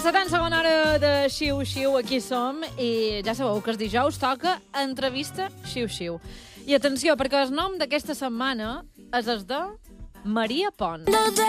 La tan segona hora de Xiu Xiu, aquí som, i ja sabeu que els dijous toca entrevista Xiu Xiu. I atenció, perquè el nom d'aquesta setmana és el de Maria Pont.